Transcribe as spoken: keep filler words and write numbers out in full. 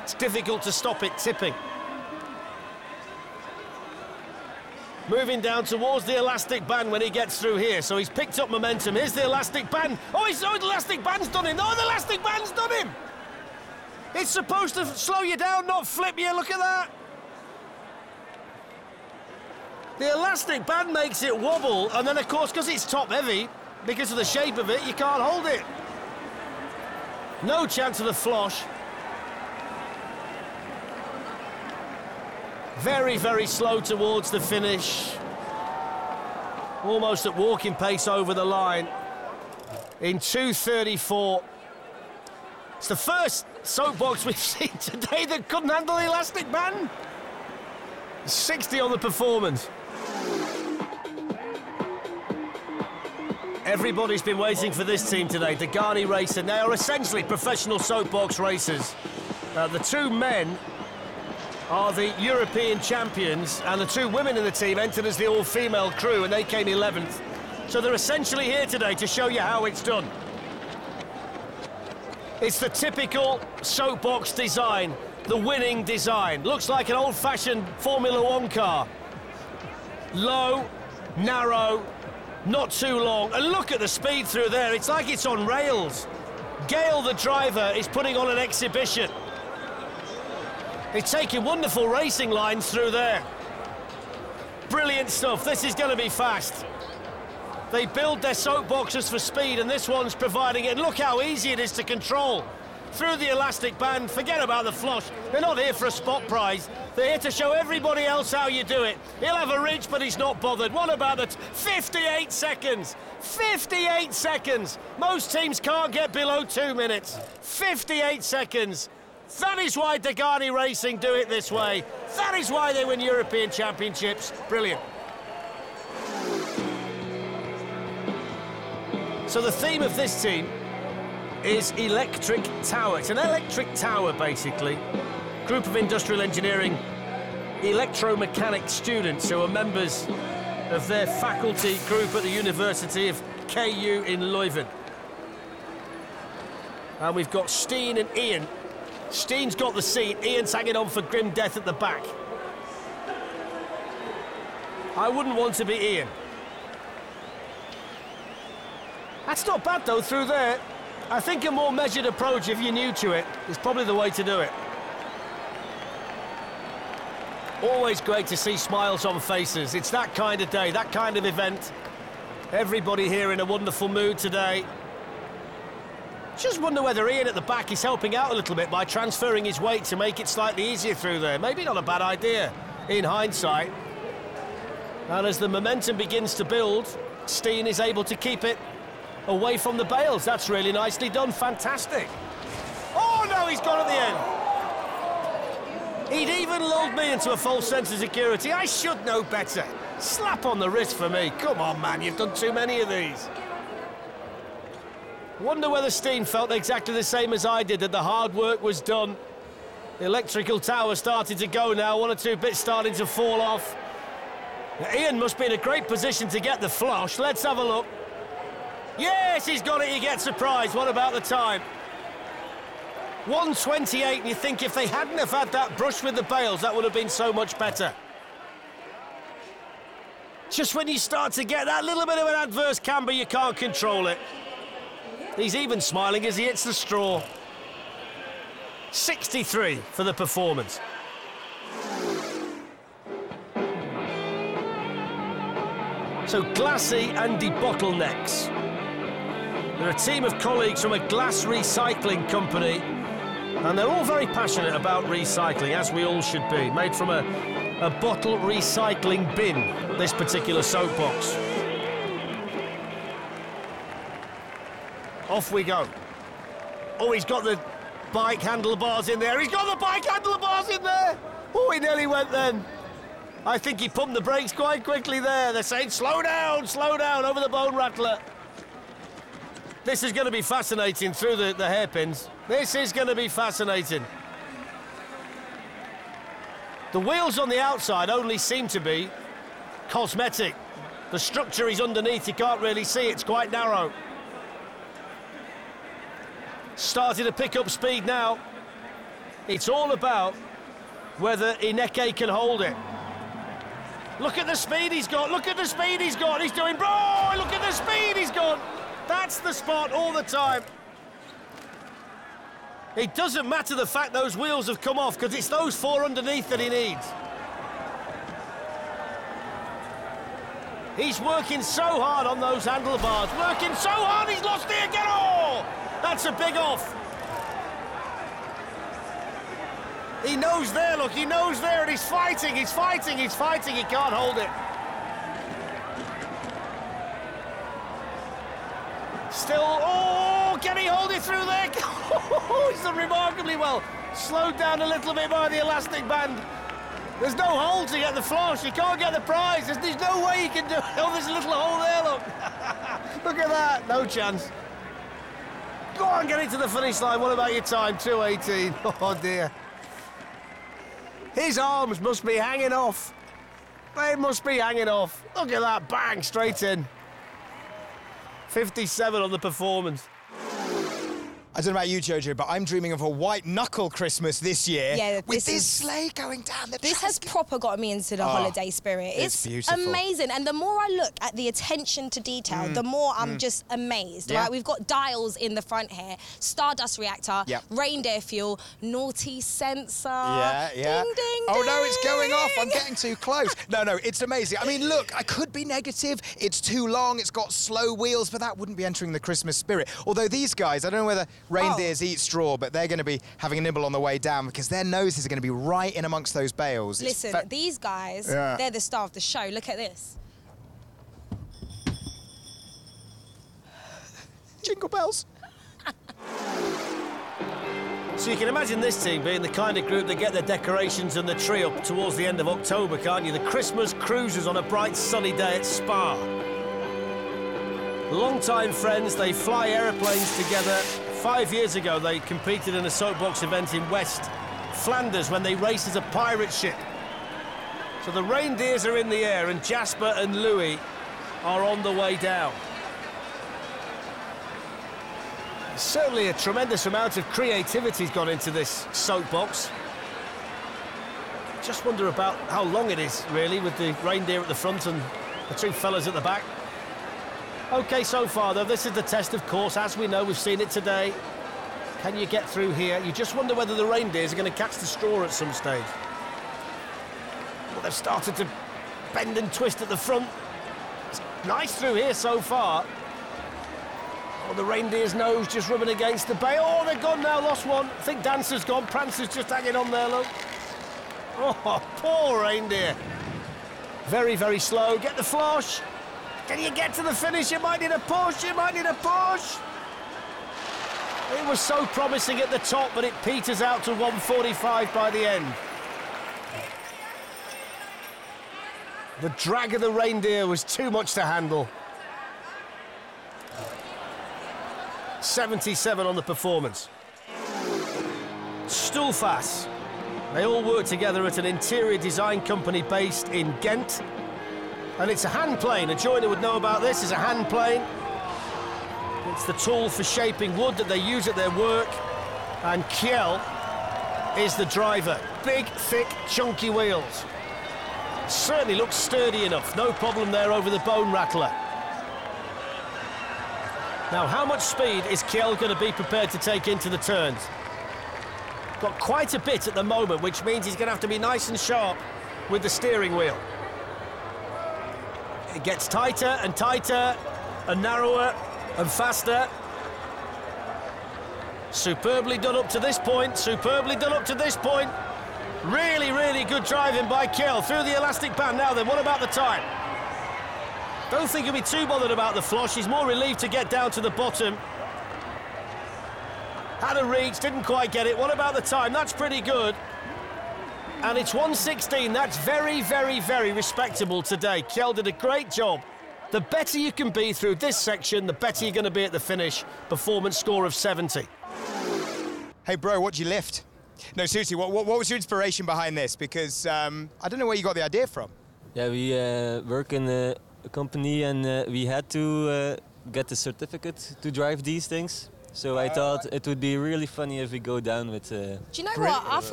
It's difficult to stop it tipping. Moving down towards the elastic band when he gets through here, so he's picked up momentum. Here's the elastic band. Oh, he's, oh, the elastic band's done him. Oh, the elastic band's done him. It's supposed to slow you down, not flip you. Look at that. The elastic band makes it wobble, and then, of course, because it's top heavy, because of the shape of it, you can't hold it. No chance of the flosh. Very, very slow towards the finish. Almost at walking pace over the line in two thirty-four. It's the first soapbox we've seen today that couldn't handle the elastic band. sixty on the performance. Everybody's been waiting for this team today, Degani Racing. They are essentially professional soapbox racers. Uh, the two men are the European champions, and the two women in the team entered as the all-female crew, and they came eleventh. So they're essentially here today to show you how it's done. It's the typical soapbox design, the winning design. Looks like an old-fashioned Formula One car. Low, narrow, not too long, and look at the speed through there. It's like it's on rails. Gale, the driver, is putting on an exhibition. He's taking wonderful racing lines through there. Brilliant stuff. This is going to be fast. They build their soapboxes for speed, and this one's providing it. Look how easy it is to control. Through the elastic band, forget about the flosh. They're not here for a spot prize. They're here to show everybody else how you do it. He'll have a ridge, but he's not bothered. What about the fifty-eight seconds? fifty-eight seconds. Most teams can't get below two minutes. fifty-eight seconds. That is why Degani Racing do it this way. That is why they win European Championships. Brilliant. So the theme of this team is electric tower. It's an electric tower, basically. Group of industrial engineering electromechanic students who are members of their faculty group at the University of K U in Leuven. And we've got Steen and Ian. Steen's got the seat, Ian's hanging on for grim death at the back. I wouldn't want to be Ian. That's not bad, though, through there. I think a more measured approach, if you're new to it, is probably the way to do it. Always great to see smiles on faces. It's that kind of day, that kind of event. Everybody here in a wonderful mood today. Just wonder whether Ian at the back is helping out a little bit by transferring his weight to make it slightly easier through there. Maybe not a bad idea, in hindsight. And as the momentum begins to build, Steen is able to keep it away from the bales. That's really nicely done. Fantastic. Oh, no, he's gone at the end. He'd even lulled me into a false sense of security. I should know better. Slap on the wrist for me. Come on, man, you've done too many of these. Wonder whether Steen felt exactly the same as I did, that the hard work was done. The electrical tower started to go now. One or two bits starting to fall off. Now, Ian must be in a great position to get the flush. Let's have a look. Yes, he's got it. He gets surprised. What about the time? one twenty-eight, and you think if they hadn't have had that brush with the bales, that would have been so much better. Just when you start to get that little bit of an adverse camber, you can't control it. He's even smiling as he hits the straw. sixty-three for the performance. So Glassy and De Bottlenecks. They're a team of colleagues from a glass recycling company, and they're all very passionate about recycling, as we all should be. Made from a, a bottle recycling bin, this particular soapbox. Off we go. Oh, he's got the bike handlebars in there. He's got the bike handlebars in there. Oh, he nearly went then. I think he pumped the brakes quite quickly there. They're saying, slow down, slow down, over the bone rattler. This is going to be fascinating through the, the hairpins. This is going to be fascinating. The wheels on the outside only seem to be cosmetic. The structure is underneath. You can't really see. It's quite narrow. Starting to pick up speed now. It's all about whether Ineke can hold it. Look at the speed he's got, look at the speed he's got. He's doing, bro, look at the speed he's got. That's the spot all the time. It doesn't matter the fact those wheels have come off, because it's those four underneath that he needs. He's working so hard on those handlebars, working so hard, he's lost it again. Oh, that's a big off. He knows there, look, he knows there, and he's fighting, he's fighting, he's fighting, he can't hold it. Still, oh, can he hold it through there? Oh, he's done remarkably well. Slowed down a little bit by the elastic band. There's no hole to get the floss, you can't get the prize. There's, there's no way you can do it. Oh, there's a little hole there, look. Look at that, no chance. Go on, get it to the finish line. What about your time? two eighteen. Oh, dear. His arms must be hanging off. They must be hanging off. Look at that, bang, straight in. fifty-seven on the performance. I don't know about you, Jojo, but I'm dreaming of a white knuckle Christmas this year. Yeah, with this this is, sleigh going down the This has track. proper got me into the Oh, holiday spirit. it's It's, beautiful. amazing. And the more I look at the attention to detail, Mm, the more I'm mm. just amazed. Yeah. Right? We've got dials in the front here, Stardust reactor, Yep. reindeer fuel, naughty sensor. Yeah, yeah. Ding, ding, oh, no, it's going off. I'm ding. getting too close. No, no, it's amazing. I mean, look, I could be negative. It's too long. It's got slow wheels, but that wouldn't be entering the Christmas spirit. Although these guys, I don't know whether reindeers Oh. eat straw, but they're going to be having a nibble on the way down because their noses are going to be right in amongst those bales. It's Listen, fe- these guys, Yeah. they're the star of the show. Look at this. Jingle bells. So you can imagine this team being the kind of group that get their decorations and the tree up towards the end of October, can't you? The Christmas cruisers on a bright sunny day at Spa. Long-time friends, they fly aeroplanes together. Five years ago, they competed in a soapbox event in West Flanders when they raced as a pirate ship. So the reindeers are in the air and Jasper and Louis are on the way down. Certainly a tremendous amount of creativity's gone into this soapbox. Just wonder about how long it is, really, with the reindeer at the front and the two fellas at the back. OK, so far, though, this is the test, of course. As we know, we've seen it today. Can you get through here? You just wonder whether the reindeers are going to catch the straw at some stage. Well, they've started to bend and twist at the front. It's nice through here so far. Oh, the reindeer's nose just rubbing against the bay. Oh, they're gone now, lost one. I think Dancer's gone. Prancer's just hanging on there, look. Oh, poor reindeer. Very, very slow. Get the flush. Can you get to the finish? You might need a push. You might need a push. It was so promising at the top, but it peters out to one forty-five by the end. The drag of the reindeer was too much to handle. seventy-seven on the performance. Stulfas. They all work together at an interior design company based in Ghent. And it's a hand plane. A joiner would know about this. It's a hand plane. It's the tool for shaping wood that they use at their work. And Kjell is the driver. Big, thick, chunky wheels. Certainly looks sturdy enough. No problem there over the bone rattler. Now, how much speed is Kjell going to be prepared to take into the turns? Got quite a bit at the moment, which means he's going to have to be nice and sharp with the steering wheel. It gets tighter and tighter and narrower and faster. Superbly done up to this point, superbly done up to this point. Really, really good driving by Kjell through the elastic band. Now then, what about the time? Don't think he'll be too bothered about the flush. He's more relieved to get down to the bottom. Had a reach, didn't quite get it. What about the time? That's pretty good. And it's one sixteen. That's very, very, very respectable today. Kjell did a great job. The better you can be through this section, the better you're going to be at the finish. Performance score of seventy. Hey, bro, what'd you lift? No, seriously, what, what, what was your inspiration behind this? Because um, I don't know where you got the idea from. Yeah, we uh, work in a, a company and uh, we had to uh, get the certificate to drive these things. So I thought it would be really funny if we go down with. Uh, Do you know Brilliant. what? I thought